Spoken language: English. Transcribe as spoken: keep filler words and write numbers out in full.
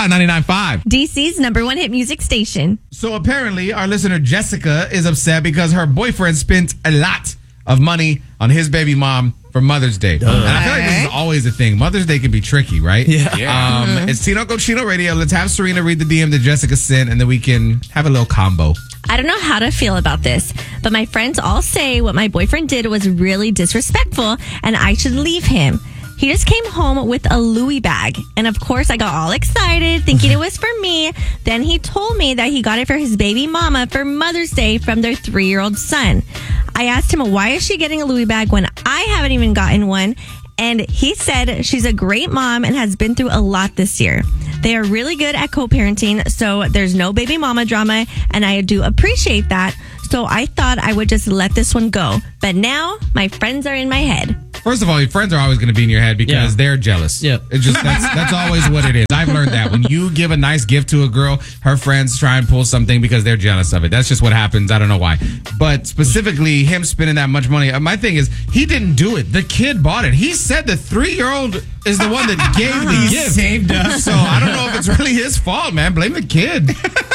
Hot ninety-nine point five. D C's number one hit music station. So apparently, our listener Jessica is upset because her boyfriend spent a lot of money on his baby mom for Mother's Day. Uh, and I feel like this is always a thing. Mother's Day can be tricky, right? Yeah. yeah. Um, mm-hmm. It's Tino Cochino Radio. Let's have Serena read the D M that Jessica sent, and then we can have a little combo. I don't know how to feel about this, but my friends all say what my boyfriend did was really disrespectful and I should leave him. He just came home with a Louis bag. And of course, I got all excited thinking it was for me. Then he told me that he got it for his baby mama for Mother's Day from their three-year-old son. I asked him, why is she getting a Louis bag when I haven't even gotten one? And he said she's a great mom and has been through a lot this year. They are really good at co-parenting, so there's no baby mama drama, and I do appreciate that. So I thought I would just let this one go. But now my friends are in my head. First of all, your friends are always going to be in your head because yeah. they're jealous. Yeah. It's just that's that's always what it is. I've learned that when you give a nice gift to a girl, her friends try and pull something because they're jealous of it. That's just what happens. I don't know why. But specifically, him spending that much money. My thing is, he didn't do it. The kid bought it. He said the three-year-old is the one that gave the gift. Saved us. So I don't know if it's really his fault, man. Blame the kid.